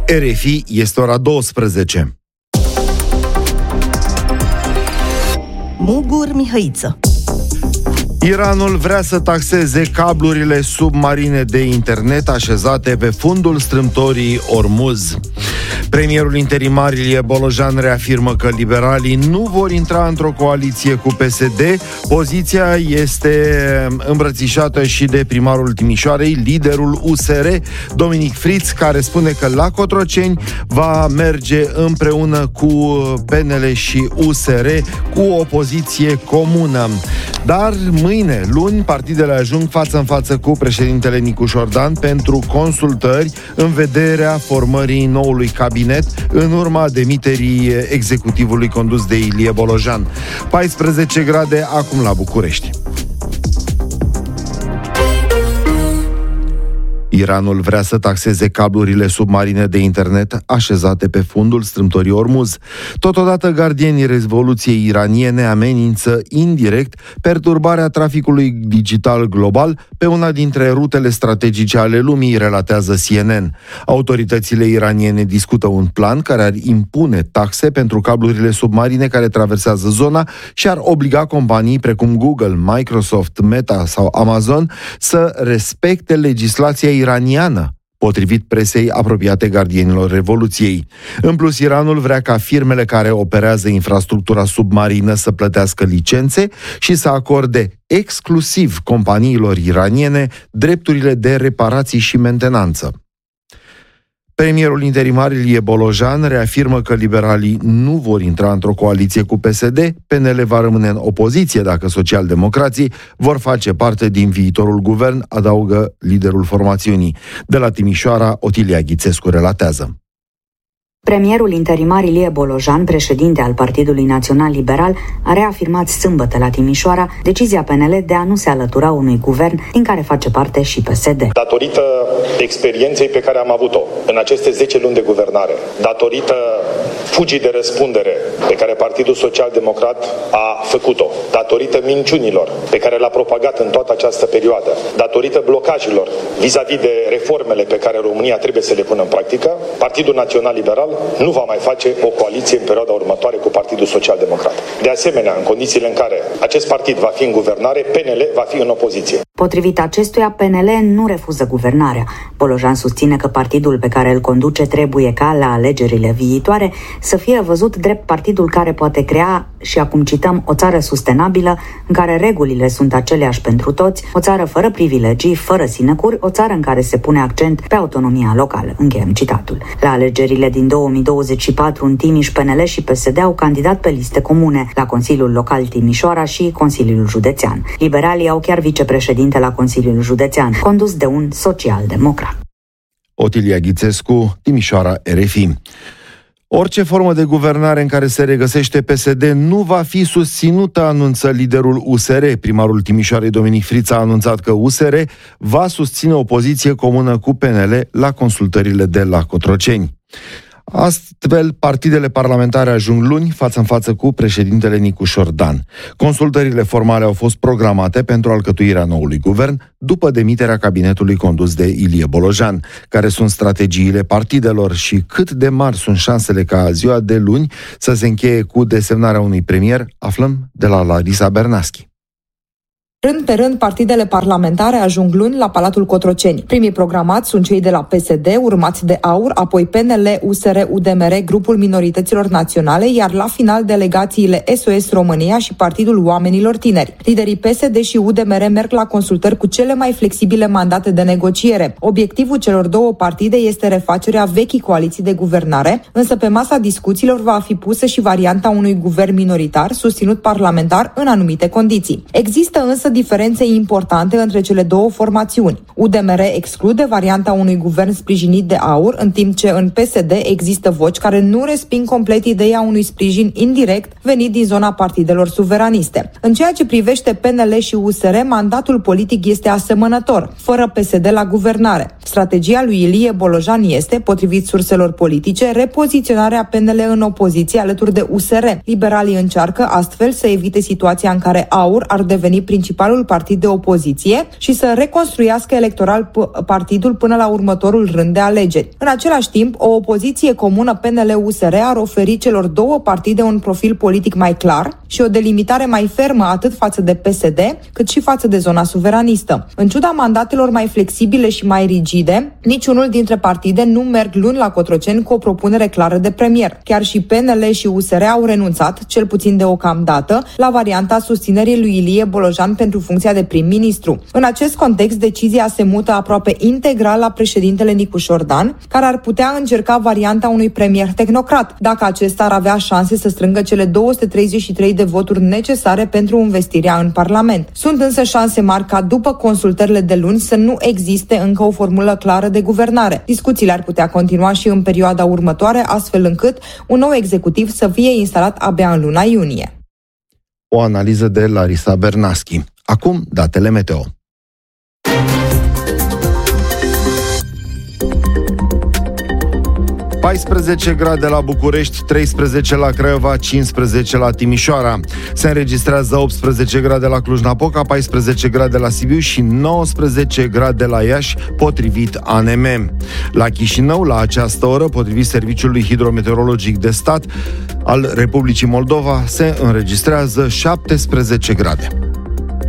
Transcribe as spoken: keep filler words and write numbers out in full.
R F I, este ora douăsprezece. Mugur Mihăiță. Iranul vrea să taxeze cablurile submarine de internet așezate pe fundul strâmtorii Ormuz. Premierul interimar Ilie Bolojan reafirmă că liberalii nu vor intra într-o coaliție cu P S D. Poziția este îmbrățișată și de primarul Timișoarei, liderul U S R, Dominic Friț, care spune că la Cotroceni va merge împreună cu P N L și U S R cu o poziție comună. Dar mâine, luni, partidele ajung față în față cu președintele Nicu Șordan pentru consultări în vederea formării noului cabinet în urma demiterii executivului condus de Ilie Bolojan. paisprezece grade acum la București. Iranul vrea să taxeze cablurile submarine de internet așezate pe fundul strâmtorii Ormuz. Totodată, gardienii revoluției iraniene amenință indirect perturbarea traficului digital global pe una dintre rutele strategice ale lumii, relatează C N N. Autoritățile iraniene discută un plan care ar impune taxe pentru cablurile submarine care traversează zona și ar obliga companii precum Google, Microsoft, Meta sau Amazon să respecte legislația iraniană, potrivit presei apropiate gardienilor Revoluției. În plus, Iranul vrea ca firmele care operează infrastructura submarină să plătească licențe și să acorde exclusiv companiilor iraniene drepturile de reparații și mentenanță. Premierul interimar Ilie Bolojan reafirmă că liberalii nu vor intra într-o coaliție cu P S D, P N L va rămâne în opoziție dacă socialdemocrații vor face parte din viitorul guvern, adaugă liderul formațiunii. De la Timișoara, Otilia Ghițescu relatează. Premierul interimar Ilie Bolojan, președinte al Partidului Național Liberal, a reafirmat sâmbătă la Timișoara decizia P N L de a nu se alătura unui guvern din care face parte și P S D. Datorită experienței pe care am avut-o în aceste zece luni de guvernare, datorită fugii de răspundere pe care Partidul Social Democrat a făcut-o, datorită minciunilor pe care le-a propagat în toată această perioadă, datorită blocajelor vis-a-vis de reformele pe care România trebuie să le pună în practică, Partidul Național Liberal nu va mai face o coaliție în perioada următoare cu Partidul Social Democrat. De asemenea, în condițiile în care acest partid va fi în guvernare, P N L va fi în opoziție. Potrivit acestuia, P N L nu refuză guvernarea. Bolojan susține că partidul pe care îl conduce trebuie ca la alegerile viitoare să fie văzut drept partidul care poate crea, și acum cităm, o țară sustenabilă în care regulile sunt aceleași pentru toți, o țară fără privilegii, fără sinecuri, o țară în care se pune accent pe autonomia locală. Încheiem citatul. La alegerile din două mii douăzeci și patru în Timiș, P N L și P S D au candidat pe liste comune la Consiliul Local Timișoara și Consiliul Județean. Liberalii au chiar vicepreședinte la Consiliul Județean, condus de un social-democrat. Otilia Ghițescu, Timișoara, R F I. Orice formă de guvernare în care se regăsește P S D nu va fi susținută, anunță liderul U S R. Primarul Timișoarei, Dominic Friț, a anunțat că U S R va susține o poziție comună cu P N L la consultările de la Cotroceni. Astfel, partidele parlamentare ajung luni față în față cu președintele Nicu Șordan. Consultările formale au fost programate pentru alcătuirea noului guvern după demiterea cabinetului condus de Ilie Bolojan. Care sunt strategiile partidelor și cât de mari sunt șansele ca ziua de luni să se încheie cu desemnarea unui premier, aflăm de la Larisa Bernaschi. Rând pe rând, partidele parlamentare ajung luni la Palatul Cotroceni. Primii programați sunt cei de la P S D, urmați de AUR, apoi P N L, U S R, U D M R, Grupul Minorităților Naționale, iar la final delegațiile S O S România și Partidul Oamenilor Tineri. Liderii P S D și U D M R merg la consultări cu cele mai flexibile mandate de negociere. Obiectivul celor două partide este refacerea vechii coaliții de guvernare, însă pe masa discuțiilor va fi pusă și varianta unui guvern minoritar susținut parlamentar în anumite condiții. Există însă diferențe importante între cele două formațiuni. U D M R exclude varianta unui guvern sprijinit de AUR, în timp ce în P S D există voci care nu resping complet ideea unui sprijin indirect venit din zona partidelor suveraniste. În ceea ce privește P N L și U S R, mandatul politic este asemănător, fără P S D la guvernare. Strategia lui Ilie Bolojan este, potrivit surselor politice, repoziționarea P N L în opoziție alături de U S R. Liberalii încearcă astfel să evite situația în care AUR ar deveni principal principalul partid de opoziție și să reconstruiască electoral p- partidul până la următorul rând de alegeri. În același timp, o opoziție comună P N L U S R ar oferi celor două partide un profil politic mai clar și o delimitare mai fermă atât față de P S D, cât și față de zona suveranistă. În ciuda mandatelor mai flexibile și mai rigide, niciunul dintre partide nu merg luni la Cotroceni cu o propunere clară de premier. Chiar și P N L și U S R au renunțat, cel puțin deocamdată, la varianta susținerii lui Ilie Bolojan pentru funcția de prim-ministru. În acest context, decizia se mută aproape integral la președintele Nicu Șordan, care ar putea încerca varianta unui premier tehnocrat, dacă acesta ar avea șanse să strângă cele două sute treizeci și trei de voturi necesare pentru investirea în Parlament. Sunt însă șanse mari ca după consultările de luni să nu existe încă o formulă clară de guvernare. Discuțiile ar putea continua și în perioada următoare, astfel încât un nou executiv să fie instalat abia în luna iunie. O analiză de Larisa Bernaschi. Acum, datele meteo. paisprezece grade la București, treisprezece la Craiova, cincisprezece la Timișoara. Se înregistrează optsprezece grade la Cluj-Napoca, paisprezece grade la Sibiu și nouăsprezece grade la Iași, potrivit A N M. La Chișinău, la această oră, potrivit Serviciului Hidrometeorologic de Stat al Republicii Moldova, se înregistrează șaptesprezece grade.